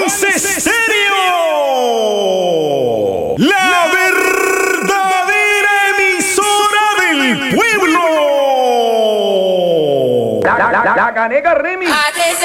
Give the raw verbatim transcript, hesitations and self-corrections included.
Once Estéreo, la verdadera emisora del pueblo. La, la, la, la Caneca Remix.